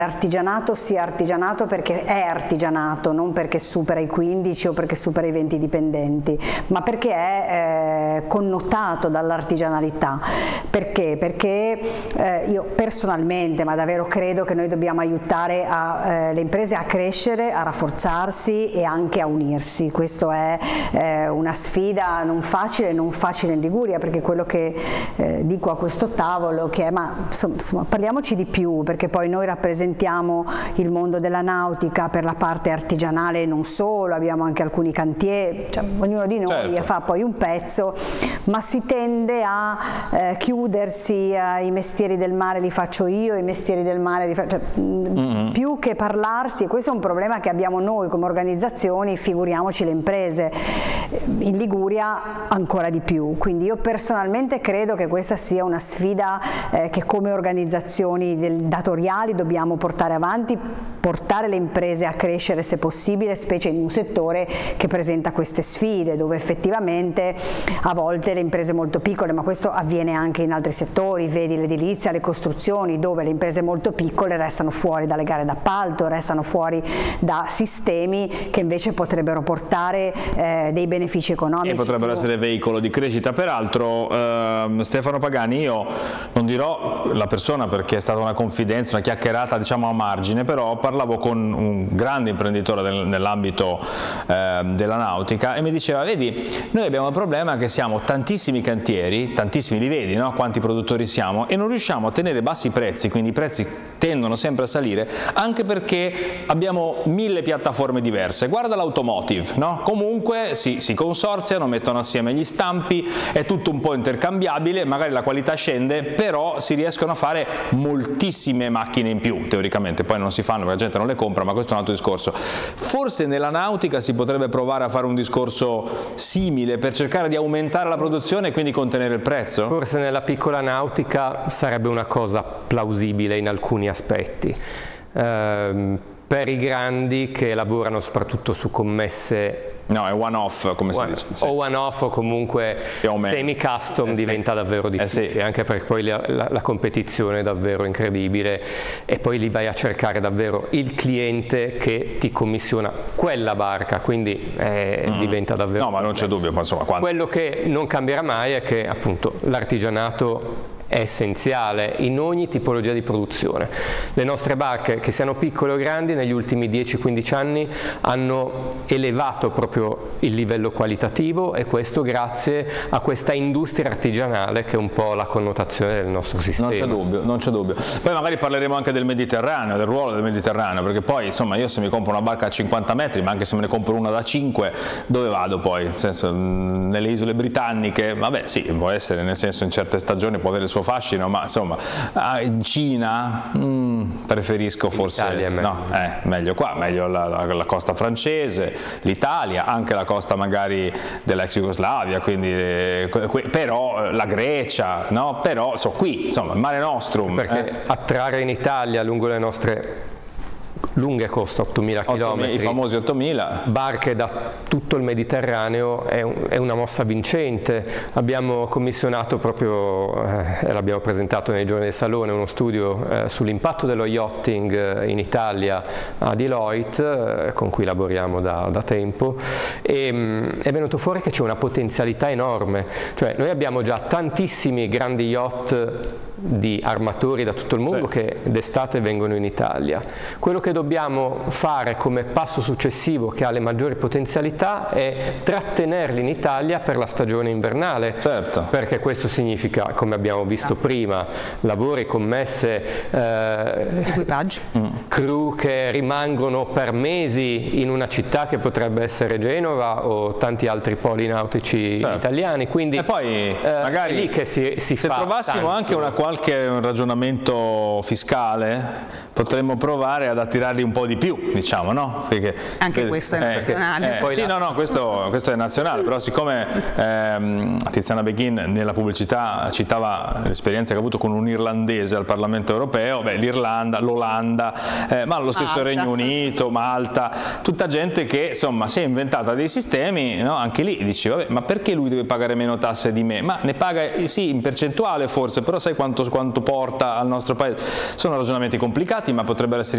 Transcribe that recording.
L'artigianato sia artigianato perché è artigianato, non perché supera i 15 o perché supera i 20 dipendenti, ma perché è connotato dall'artigianalità. Perché? Perché io personalmente, ma davvero credo che noi dobbiamo aiutare le imprese a crescere, a rafforzarsi e anche a unirsi. Questo è una sfida non facile in Liguria, perché quello che dico a questo tavolo che è, ma insomma, parliamoci di più, perché poi noi rappresentiamo il mondo della nautica per la parte artigianale e non solo, abbiamo anche alcuni cantieri, cioè, ognuno di noi fa poi un pezzo, ma si tende a chiudersi ai mestieri del mare li faccio io, i mestieri del mare li faccio, più che parlarsi, e questo è un problema che abbiamo noi come organizzazioni, figuriamoci le imprese, in Liguria ancora di più. Quindi io personalmente credo che questa sia una sfida che come organizzazioni datoriali dobbiamo portare avanti, portare le imprese a crescere se possibile, specie in un settore che presenta queste sfide, dove effettivamente a volte le imprese molto piccole, ma questo avviene anche in altri settori, vedi l'edilizia, le costruzioni, dove le imprese molto piccole restano fuori dalle gare d'appalto, restano fuori da sistemi che invece potrebbero portare dei benefici economici. E potrebbero essere veicolo di crescita. Peraltro Stefano Pagani, io non dirò la persona perché è stata una confidenza, una chiacchierata diciamo a margine, però parlavo con un grande imprenditore nell'ambito della nautica e mi diceva: vedi, noi abbiamo il problema che siamo tantissimi cantieri, tantissimi, li vedi, no? Quanti produttori siamo, e non riusciamo a tenere bassi i prezzi, quindi i prezzi tendono sempre a salire, anche perché abbiamo 1000 piattaforme diverse. Guarda l'automotive, no? Comunque si consorziano, mettono assieme gli stampi, è tutto un po' intercambiabile, magari la qualità scende, però si riescono a fare moltissime macchine in più, teoricamente, poi non si fanno perché la gente non le compra, ma questo è un altro discorso. Forse nella nautica si potrebbe provare a fare un discorso simile per cercare di aumentare la produzione e quindi contenere il prezzo? Forse nella piccola nautica sarebbe una cosa plausibile in alcuni aspetti. Per i grandi che lavorano soprattutto su commesse, no, è one off, come si dice, o one off o comunque semi custom, diventa davvero difficile, anche perché poi la competizione è davvero incredibile e poi lì vai a cercare davvero il cliente che ti commissiona quella barca, quindi diventa davvero ma non c'è dubbio, ma insomma, quello che non cambierà mai è che appunto l'artigianato è essenziale in ogni tipologia di produzione. Le nostre barche, che siano piccole o grandi, negli ultimi 10-15 anni hanno elevato proprio il livello qualitativo, e questo grazie a questa industria artigianale che è un po' la connotazione del nostro sistema. Non c'è dubbio. Poi magari parleremo anche del Mediterraneo, del ruolo del Mediterraneo, perché poi insomma io se mi compro una barca a 50 metri, ma anche se me ne compro una da 5, dove vado poi? Nel senso, nelle isole britanniche, vabbè sì, può essere, nel senso in certe stagioni può avere il suo fascino, ma insomma in Cina preferisco forse Italia è meglio. No, meglio qua, meglio la costa francese, l'Italia, anche la costa magari dell'ex Jugoslavia, quindi però la Grecia, no? Però qui insomma il Mare Nostrum, perché attrarre in Italia lungo le nostre lunghe coste, 8.000 km, i famosi 8.000 barche da tutto il Mediterraneo, è una mossa vincente. Abbiamo commissionato proprio, e l'abbiamo presentato nei giorni del Salone, uno studio sull'impatto dello yachting in Italia a Deloitte, con cui lavoriamo da tempo, e è venuto fuori che c'è una potenzialità enorme. Cioè noi abbiamo già tantissimi grandi yacht di armatori da tutto il mondo che d'estate vengono in Italia. Quello che dobbiamo fare come passo successivo, che ha le maggiori potenzialità, è trattenerli in Italia per la stagione invernale, perché questo significa, come abbiamo visto prima, lavori, commesse, equipaggi, crew che rimangono per mesi in una città che potrebbe essere Genova o tanti altri poli nautici italiani, quindi e poi magari è lì che si se fa trovassimo tanto. anche qualche ragionamento fiscale, potremmo provare ad attirarli un po' di più, diciamo, no? Perché anche questo è nazionale. Sì, no, questo è nazionale, però siccome Tiziana Beghin nella pubblicità citava l'esperienza che ha avuto con un irlandese al Parlamento europeo, l'Irlanda, l'Olanda, ma lo stesso Malta. Regno Unito, Malta, tutta gente che insomma si è inventata dei sistemi, no? Anche lì dici, vabbè, ma perché lui deve pagare meno tasse di me? Ma ne paga sì in percentuale forse, però sai quanto porta al nostro paese? Sono ragionamenti complicati, ma potrebbero essere